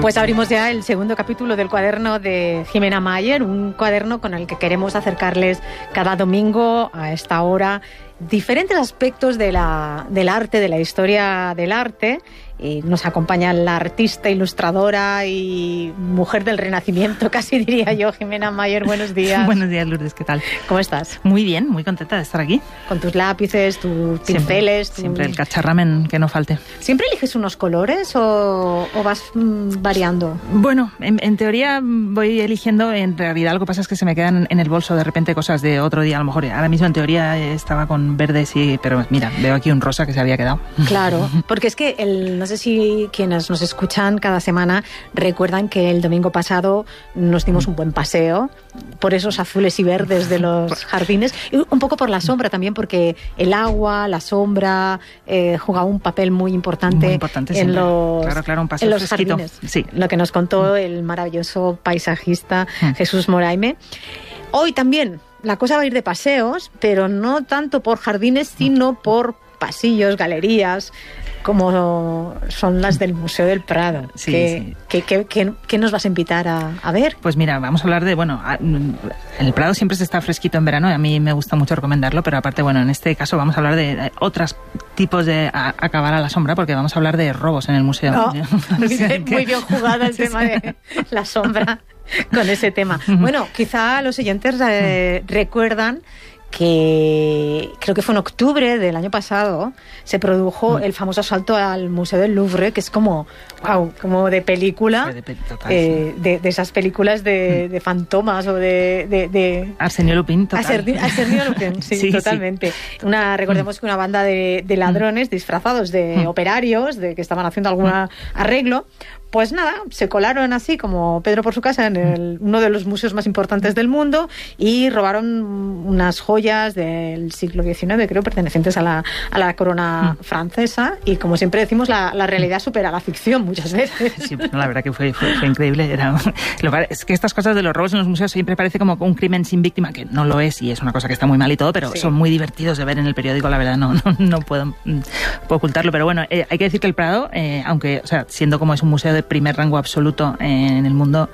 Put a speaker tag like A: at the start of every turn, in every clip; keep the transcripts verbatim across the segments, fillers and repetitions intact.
A: Pues abrimos ya el segundo capítulo del cuaderno de Jimena Mayer, un cuaderno con el que queremos acercarles cada domingo a esta hora diferentes aspectos de la, del arte, de la historia del arte. Y nos acompaña la artista, ilustradora y mujer del Renacimiento, casi diría yo, Jimena Mayer. Buenos días.
B: Buenos días, Lourdes, ¿qué tal?
A: ¿Cómo estás?
B: Muy bien, muy contenta de estar aquí.
A: Con tus lápices, tus pinceles.
B: Siempre, tu... siempre el cacharramen que no falte.
A: ¿Siempre eliges unos colores o, o vas mmm, variando?
B: Bueno, en, en teoría voy eligiendo, en realidad lo que pasa es que se me quedan en el bolso de repente cosas de otro día, a lo mejor. Ahora mismo en teoría estaba con verdes, y, pero mira, veo aquí un rosa que se había quedado.
A: Claro, porque es que el... No sé si quienes nos escuchan cada semana recuerdan que el domingo pasado nos dimos un buen paseo por esos azules y verdes de los jardines, y un poco por la sombra también, porque el agua, la sombra eh, jugaba un papel muy importante,
B: muy importante
A: en, los,
B: claro, claro, un paseo
A: en los
B: fresquito.
A: jardines.
B: Sí.
A: Lo que nos contó el maravilloso paisajista mm. Jesús Moraime. Hoy también la cosa va a ir de paseos, pero no tanto por jardines, sino por pasillos, galerías, como son las del Museo del Prado.
B: Sí,
A: ¿Qué,
B: sí.
A: ¿qué, qué, qué, qué nos vas a invitar a, a ver?
B: Pues mira, vamos a hablar de, bueno, el Prado siempre se está fresquito en verano, y a mí me gusta mucho recomendarlo, pero aparte, bueno, en este caso vamos a hablar de otros tipos de a, acabar a la sombra, porque vamos a hablar de robos en el museo.
A: Oh, muy, bien, muy bien jugado el tema de la sombra con ese tema. Bueno, quizá los oyentes eh, recuerdan que creo que fue en octubre del año pasado se produjo mm. el famoso asalto al Museo del Louvre, que es como wow, como de película,
B: de, total,
A: eh,
B: sí.
A: de, de esas películas de,
B: mm.
A: de fantomas o de, de, de...
B: Arsenio Lupin, total.
A: Arsenio, Arsenio Lupin, sí, sí, totalmente. Sí. Una, recordemos mm. que una banda de, de ladrones mm. disfrazados de mm. operarios, de que estaban haciendo algún mm. arreglo. Pues nada, se colaron así como Pedro por su casa en el, uno de los museos más importantes del mundo y robaron unas joyas del siglo diecinueve, creo, pertenecientes a la, a la corona francesa. Y como siempre decimos, la, la realidad supera la ficción muchas veces.
B: Sí, pues, la verdad que fue, fue, fue increíble. Era, es que estas cosas de los robos en los museos siempre parece como un crimen sin víctima, que no lo es, y es una cosa que está muy mal y todo, pero sí. son muy divertidos de ver en el periódico, la verdad, no, no, no puedo, puedo ocultarlo. Pero bueno, eh, hay que decir que el Prado, eh, aunque, o sea, siendo como es un museo de primer rango absoluto en el mundo,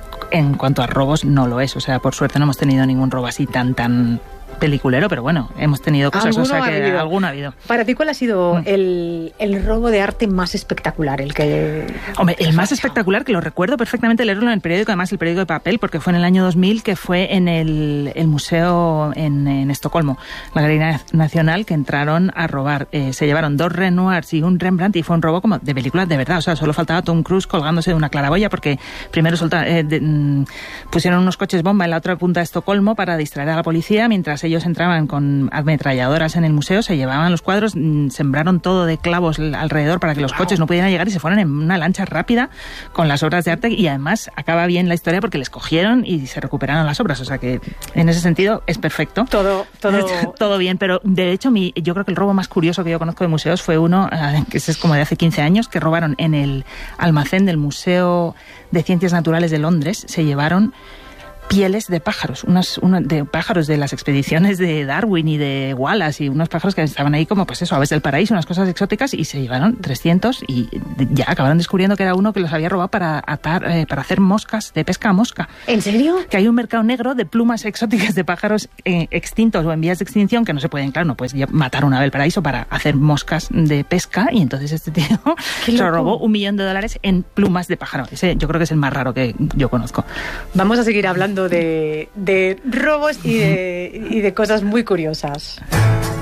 B: en cuanto a robos no lo es, o sea, por suerte no hemos tenido ningún robo así tan tan peliculero, pero bueno, hemos tenido cosas, o sea que ha alguno ha habido.
A: Para ti, ¿cuál ha sido mm. el, el robo de arte más espectacular? El que
B: Hombre, el más espectacular, que lo recuerdo perfectamente leerlo en el periódico, además el periódico de papel, porque fue en el año dos mil, que fue en el, el museo en, en Estocolmo, la Galería Nacional, que entraron a robar. Eh, se llevaron dos Renoirs y un Rembrandt, y fue un robo como de películas de verdad, o sea, solo faltaba Tom Cruise colgándose de una claraboya, porque primero solta, eh, de, mm, pusieron unos coches bomba en la otra punta de Estocolmo para distraer a la policía, mientras ellos entraban con ametralladoras en el museo, se llevaban los cuadros, mmm, sembraron todo de clavos alrededor para que los wow. coches no pudieran llegar, y se fueron en una lancha rápida con las obras de arte, y además acaba bien la historia porque les cogieron y se recuperaron las obras, o sea que en ese sentido es perfecto.
A: Todo, todo...
B: todo bien, pero de hecho mi, yo creo que el robo más curioso que yo conozco de museos fue uno, que es como de hace quince años, que robaron en el almacén del Museo de Ciencias Naturales de Londres, se llevaron pieles de pájaros, unos, unos de pájaros de las expediciones de Darwin y de Wallace, y unos pájaros que estaban ahí como, pues eso, aves del paraíso, unas cosas exóticas, y se llevaron trescientos, y ya acabaron descubriendo que era uno que los había robado para atar, eh, para hacer moscas, de pesca a mosca.
A: ¿En serio?
B: Que hay un mercado negro de plumas exóticas de pájaros eh, extintos o en vías de extinción, que no se pueden, claro, no puedes matar una ave del paraíso para hacer moscas de pesca, y entonces este tío se robó un millón de dólares en plumas de pájaro. Ese yo creo que es el más raro que yo conozco.
A: Vamos a seguir hablando De, de robos y de, y de cosas muy curiosas.